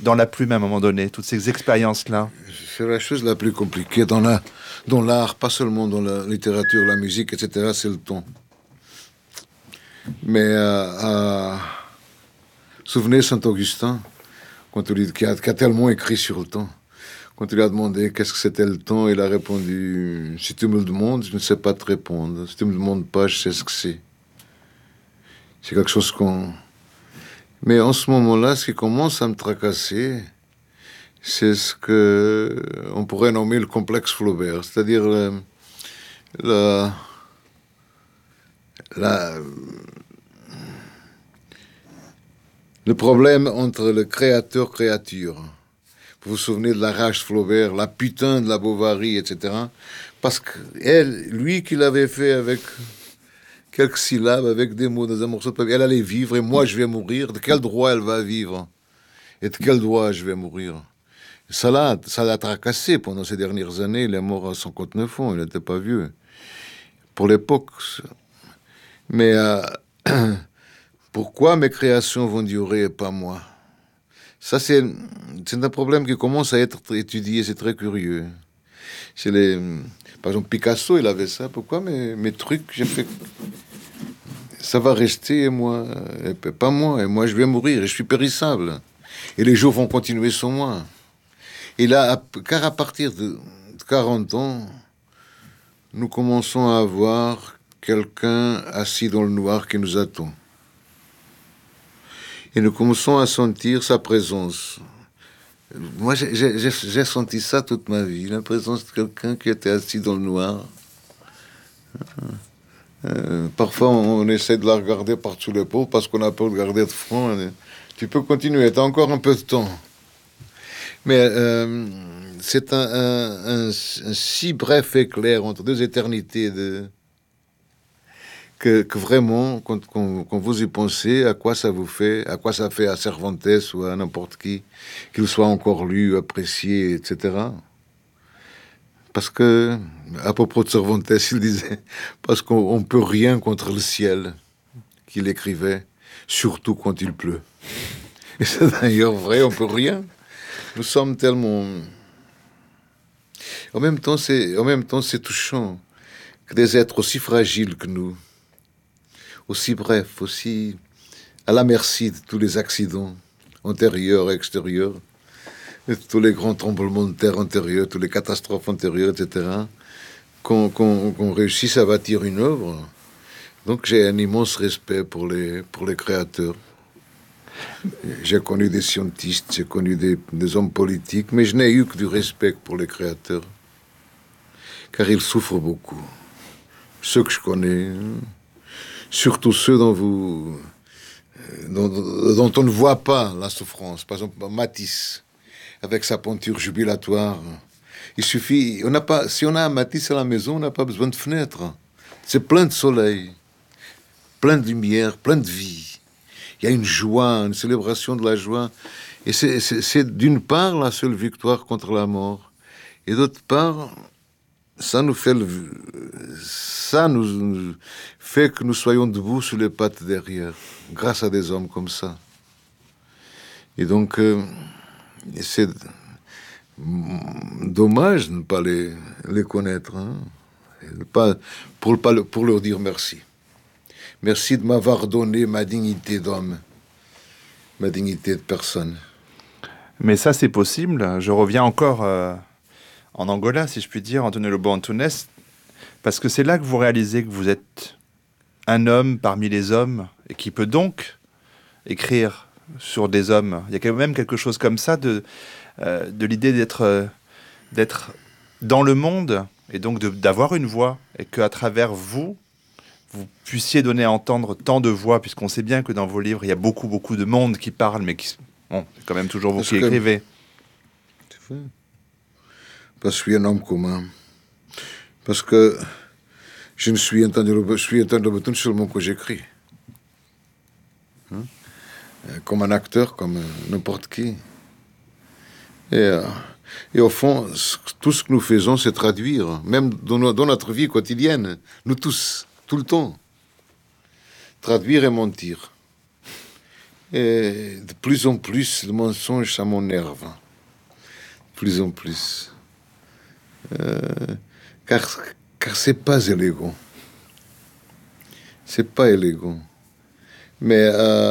dans la plume à un moment donné, toutes ces expériences-là? C'est la chose la plus compliquée dans l'art, pas seulement dans la littérature, la musique, etc., c'est le ton. Mais souvenez Saint-Augustin, qui a tellement écrit sur le temps. Quand il lui a demandé qu'est-ce que c'était le temps, il a répondu: si tu me le demandes, je ne sais pas te répondre. Si tu me le demandes pas, je sais ce que c'est. C'est quelque chose qu'on... Mais en ce moment-là, ce qui commence à me tracasser, c'est ce que on pourrait nommer le complexe Flaubert, c'est-à-dire la, la, le problème entre le créateur-créature. Vous vous souvenez de la rage Flaubert, la putain de la Bovary, etc. Parce que lui qui l'avait fait avec quelques syllabes, avec des mots dans un morceau de papier, elle allait vivre et moi je vais mourir. De quel droit elle va vivre? Et de quel droit je vais mourir? Ça l'a tracassé pendant ces dernières années. Il est mort à 59 ans, il n'était pas vieux. Pour l'époque. Mais pourquoi mes créations vont durer et pas moi? Ça, c'est un problème qui commence à être étudié, c'est très curieux. Par exemple, Picasso, il avait ça. Pourquoi mes trucs, j'ai fait... Ça va rester, et moi, et pas moi. Et moi, je vais mourir, et je suis périssable. Et les jours vont continuer sans moi. Et là, car à partir de 40 ans, nous commençons à avoir quelqu'un assis dans le noir qui nous attend. Et nous commençons à sentir sa présence. Moi, j'ai senti ça toute ma vie, la présence de quelqu'un qui était assis dans le noir. Parfois, on essaie de la regarder par-dessous l'épaule parce qu'on a peur de regarder de front. Tu peux continuer, tu as encore un peu de temps. Mais c'est un si bref éclair entre deux éternités que vraiment, quand vous y pensez, à quoi ça vous fait, à quoi ça fait à Cervantes ou à n'importe qui, qu'il soit encore lu, apprécié, etc. Parce que, à propos de Cervantes, il disait, parce qu'on ne peut rien contre le ciel, qu'il écrivait, surtout quand il pleut. Et c'est d'ailleurs vrai, on ne peut rien. Nous sommes tellement... En même temps, c'est touchant que des êtres aussi fragiles que nous, aussi brefs, aussi à la merci de tous les accidents antérieurs et extérieurs, de tous les grands tremblements de terre antérieurs, toutes les catastrophes antérieures, etc., qu'on réussisse à bâtir une œuvre. Donc j'ai un immense respect pour les créateurs. J'ai connu des scientistes, j'ai connu des hommes politiques, mais je n'ai eu que du respect pour les créateurs, car ils souffrent beaucoup. Ceux que je connais, surtout ceux dont on ne voit pas la souffrance. Par exemple, Matisse, avec sa peinture jubilatoire. Il suffit, si on a un Matisse à la maison, on n'a pas besoin de fenêtres. C'est plein de soleil, plein de lumière, plein de vie. Il y a une joie, une célébration de la joie. Et c'est d'une part la seule victoire contre la mort. Et d'autre part, ça nous fait que nous soyons debout sur les pattes derrière, grâce à des hommes comme ça. Et donc, c'est dommage de ne pas les connaître, hein, pour leur dire merci. Merci de m'avoir donné ma dignité d'homme, ma dignité de personne. Mais ça, c'est possible. Je reviens encore en Angola, si je puis dire, Antonio Lobo Antunes, parce que c'est là que vous réalisez que vous êtes un homme parmi les hommes et qui peut donc écrire sur des hommes. Il y a quand même quelque chose comme ça de l'idée d'être dans le monde et donc d'avoir une voix et qu'à travers vous puissiez donner à entendre tant de voix, puisqu'on sait bien que dans vos livres, il y a beaucoup, beaucoup de monde qui parle, mais c'est quand même toujours vous qui écrivez. C'est vrai. Parce que je suis un homme commun. Parce que je suis Antonio Lobo Antunes seulement que j'écris. Hein? Comme un acteur, comme n'importe qui. Et au fond, tout ce que nous faisons, c'est traduire, même dans notre vie quotidienne, nous tous, tout le temps. Traduire et mentir. Et de plus en plus, le mensonge, ça m'énerve. De plus en plus. Car c'est pas élégant. C'est pas élégant. Mais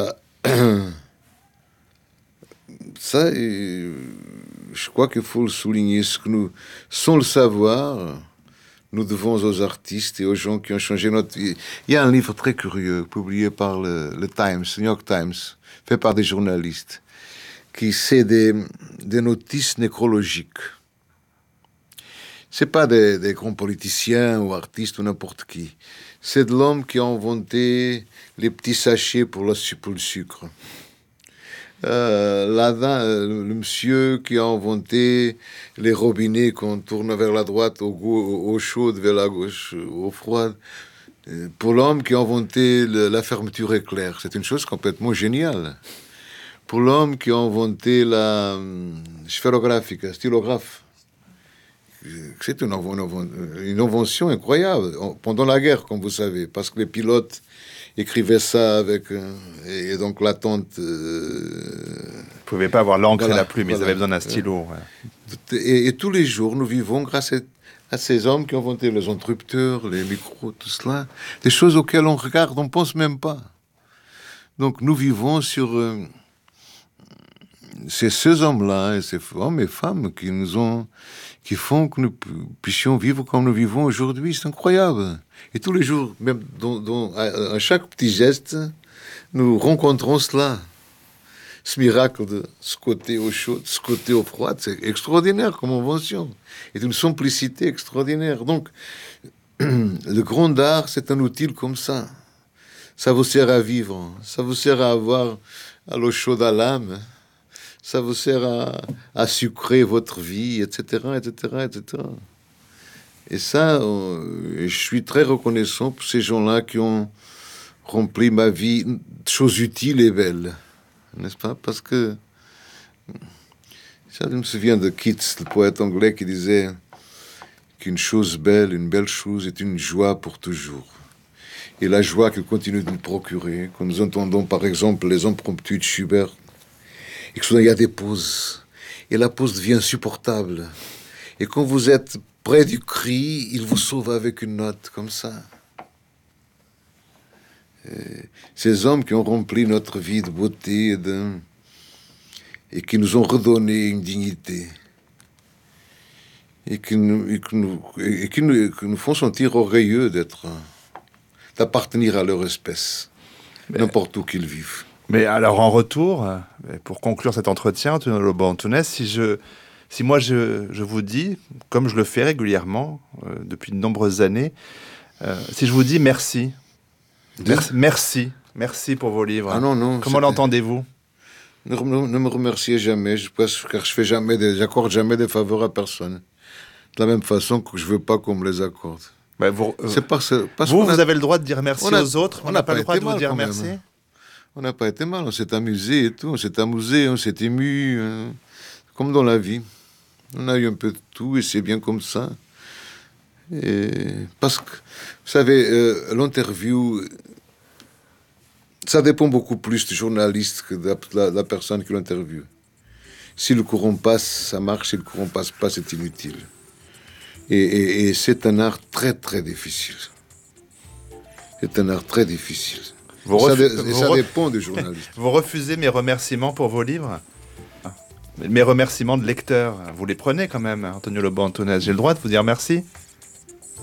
ça, je crois qu'il faut le souligner. Ce que nous, sans le savoir, nous devons aux artistes et aux gens qui ont changé notre vie. Il y a un livre très curieux, publié par le Times, New York Times, fait par des journalistes, qui c'est des notices nécrologiques. C'est pas des grands politiciens ou artistes ou n'importe qui. C'est de l'homme qui a inventé les petits sachets pour le sucre. Le monsieur qui a inventé les robinets qu'on tourne vers la droite, eau chaude, vers la gauche, eau froide. Pour l'homme qui a inventé la fermeture éclair, c'est une chose complètement géniale. Pour l'homme qui a inventé la sphérographique, stylographe, c'est une invention incroyable pendant la guerre, comme vous savez, parce que les pilotes écrivaient ça avec et donc l'attente. Vous ne pouviez pas avoir l'encre et la plume, ils avaient besoin d'un stylo. Ouais. Et tous les jours, nous vivons grâce à ces hommes qui ont inventé les interrupteurs, les micros, tout cela, des choses auxquelles on regarde, on ne pense même pas. Donc nous vivons sur ces hommes-là et ces hommes et femmes qui font que nous puissions vivre comme nous vivons aujourd'hui. C'est incroyable. Et tous les jours, même à chaque petit geste, nous rencontrons cela. Ce miracle de ce côté eau chaude, ce côté eau froide, c'est extraordinaire comme invention. Et d'une simplicité extraordinaire. Donc, le grand art, c'est un outil comme ça. Ça vous sert à vivre. Ça vous sert à avoir à l'eau chaude à l'âme. Ça vous sert à sucrer votre vie, etc., etc., etc. Et ça, je suis très reconnaissant pour ces gens-là qui ont rempli ma vie de choses utiles et belles. N'est-ce pas? Parce que ça, je me souviens de Keats, le poète anglais, qui disait qu'une chose belle, une belle chose, est une joie pour toujours. Et la joie qu'il continue de nous procurer, quand nous entendons par exemple les impromptus de Schubert, et que soudain il y a des pauses, et la pause devient insupportable. Et quand vous êtes près du cri, il vous sauve avec une note comme ça. Et ces hommes qui ont rempli notre vie de beauté et qui nous ont redonné une dignité et qui nous font sentir orgueilleux d'appartenir à leur espèce, n'importe où qu'ils vivent. Mais alors, en retour, pour conclure cet entretien, Antonio Lobo Antunes, si moi je vous dis, comme je le fais régulièrement depuis de nombreuses années, si je vous dis merci, merci pour vos livres. Ah non, comment l'entendez-vous? Ne me remerciez jamais, car j'accorde jamais des faveurs à personne. De la même façon que je veux pas qu'on me les accorde. Vous vous avez le droit de dire merci aux autres, on n'a pas le droit de vous dire merci. On n'a pas été mal, on s'est amusé et tout, on s'est amusé, on s'est ému, comme dans la vie. On a eu un peu de tout et c'est bien comme ça. Et parce que, vous savez, l'interview, ça dépend beaucoup plus du journaliste que de la personne qui l'interviewe. Si le courant passe, ça marche, si le courant passe pas, c'est inutile. Et c'est un art très très difficile. C'est un art très difficile. Ça dépend du journaliste. Vous refusez mes remerciements pour vos livres? Mes remerciements de lecteurs, vous les prenez quand même, Antonio Lobo Antunes. J'ai le droit de vous dire merci?